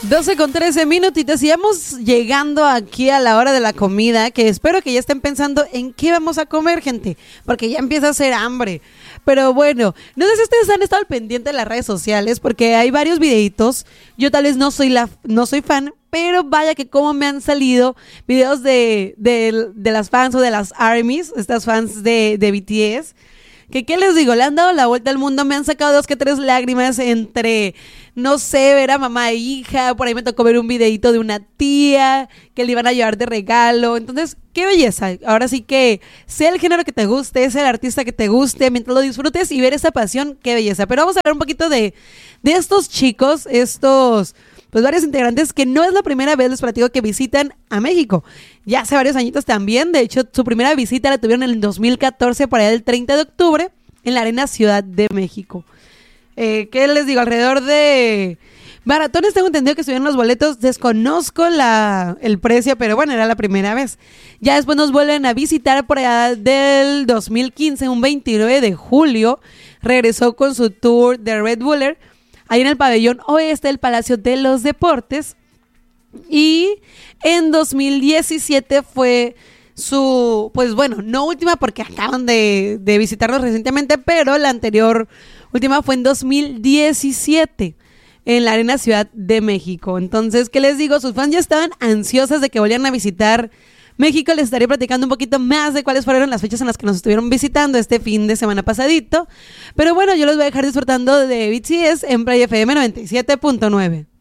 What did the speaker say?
12:13 y vamos llegando aquí a la hora de la comida, que espero que ya estén pensando en qué vamos a comer, gente, porque ya empieza a hacer hambre. Pero bueno, no sé si ustedes han estado al pendiente de las redes sociales, porque hay varios videitos. Yo tal vez no soy fan, pero vaya que cómo me han salido videos de las fans o de las ARMYs, estas fans de BTS. Que qué les digo, le han dado la vuelta al mundo, me han sacado 2 que 3 lágrimas entre, no sé, ver a mamá e hija, por ahí me tocó ver un videito de una tía que le iban a llevar de regalo. Entonces, qué belleza. Ahora sí que sea el género que te guste, sea el artista que te guste, mientras lo disfrutes y ver esa pasión, qué belleza. Pero vamos a hablar un poquito de estos chicos, pues varios integrantes que no es la primera vez, les platico, que visitan a México. Ya hace varios añitos también. De hecho, su primera visita la tuvieron en el 2014, por allá del 30 de octubre, en la Arena Ciudad de México. ¿Qué les digo? Alrededor de maratones tengo entendido que estuvieron los boletos. Desconozco el precio, pero bueno, era la primera vez. Ya después nos vuelven a visitar por allá del 2015, un 29 de julio. Regresó con su tour de Red Buller, ahí en el pabellón oeste del Palacio de los Deportes. Y en 2017 fue su, pues bueno, no última porque acaban de visitarnos recientemente, pero la anterior última fue en 2017 en la Arena Ciudad de México. Entonces, ¿qué les digo? Sus fans ya estaban ansiosas de que volvieran a visitar México. Les estaré platicando un poquito más de cuáles fueron las fechas en las que nos estuvieron visitando este fin de semana pasadito. Pero bueno, yo los voy a dejar disfrutando de BTS en Play FM 97.9.